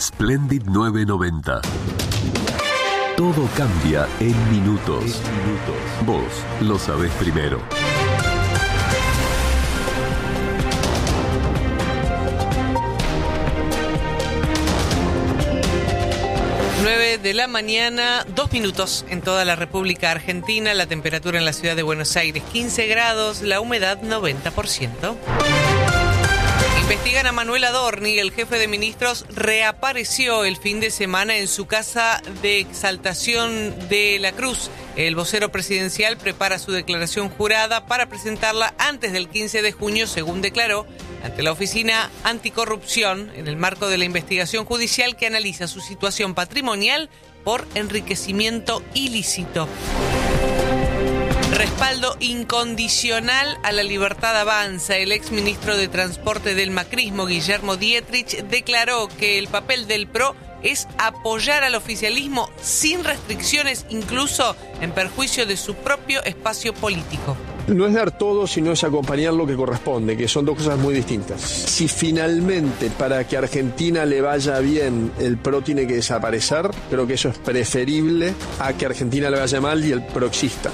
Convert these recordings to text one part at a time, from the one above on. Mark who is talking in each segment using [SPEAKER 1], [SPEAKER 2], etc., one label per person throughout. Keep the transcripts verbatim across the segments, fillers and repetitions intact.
[SPEAKER 1] Splendid nueve noventa. Todo cambia en minutos. En minutos. Vos lo sabés primero.
[SPEAKER 2] nueve de la mañana, dos minutos en toda la República Argentina. La temperatura en la ciudad de Buenos Aires, quince grados, la humedad noventa por ciento. Investigan a Manuel Adorni. El jefe de ministros reapareció el fin de semana en su casa de Exaltación de la Cruz. El vocero presidencial prepara su declaración jurada para presentarla antes del quince de junio, según declaró, ante la Oficina Anticorrupción, en el marco de la investigación judicial que analiza su situación patrimonial por enriquecimiento ilícito. Respaldo incondicional a la Libertad Avanza. El exministro de Transporte del macrismo, Guillermo Dietrich, declaró que el papel del P R O es apoyar al oficialismo sin restricciones, incluso en perjuicio de su propio espacio político.
[SPEAKER 3] No es dar todo, sino es acompañar lo que corresponde, que son dos cosas muy distintas. Si finalmente para que a Argentina le vaya bien el P R O tiene que desaparecer, creo que eso es preferible a que a Argentina le vaya mal y el P R O exista.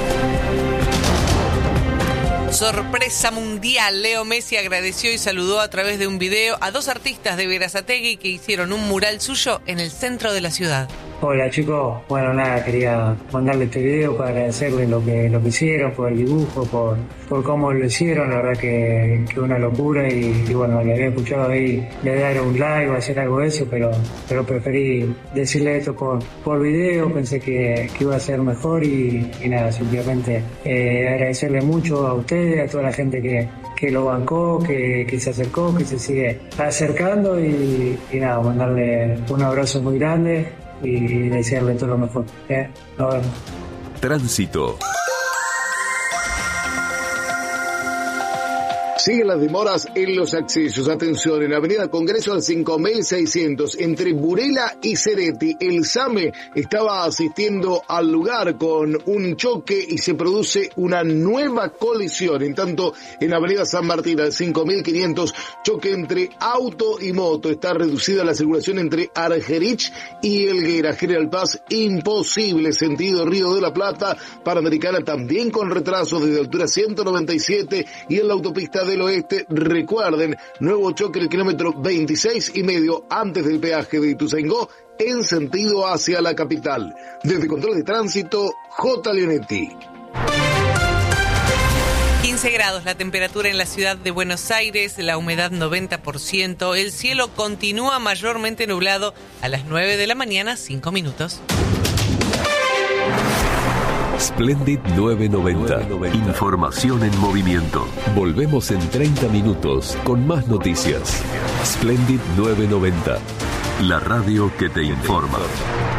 [SPEAKER 2] Sorpresa mundial. Leo Messi agradeció y saludó a través de un video a dos artistas de Berazategui que hicieron un mural suyo en el centro de la ciudad.
[SPEAKER 4] Hola chicos, bueno nada, quería mandarle este video para agradecerles lo que lo que hicieron, por el dibujo, por, por cómo lo hicieron, la verdad que, que una locura y, y bueno, le había escuchado ahí, le dar un like o hacer algo de eso, pero, pero preferí decirle esto por, por video, pensé que, que iba a ser mejor y, y nada, simplemente eh, agradecerle mucho a ustedes, a toda la gente que, que lo bancó, que, que se acercó, que se sigue acercando y, y nada, mandarle un abrazo muy grande y desearle todo lo mejor. ¿eh? Nos vemos.
[SPEAKER 1] Tránsito.
[SPEAKER 5] Siguen las demoras en los accesos. Atención, en Avenida Congreso al cinco mil seiscientos, entre Burela y Cereti, el SAME estaba asistiendo al lugar con un choque y se produce una nueva colisión. En tanto, en Avenida San Martín al cinco mil quinientos, choque entre auto y moto. Está reducida la circulación entre Argerich y Helguera. General Paz, imposible. Sentido Río de la Plata, Panamericana también con retraso desde altura ciento noventa y siete y en la autopista del Oeste. Recuerden, nuevo choque en el kilómetro veintiséis y medio antes del peaje de Ituzaingó en sentido hacia la capital. Desde Control de Tránsito, J. Leonetti.
[SPEAKER 2] quince grados la temperatura en la ciudad de Buenos Aires, la humedad noventa por ciento, el cielo continúa mayormente nublado a las nueve de la mañana, cinco minutos.
[SPEAKER 1] Splendid nueve noventa. Información en movimiento. Volvemos en treinta minutos con más noticias. Splendid nueve noventa. La radio que te informa.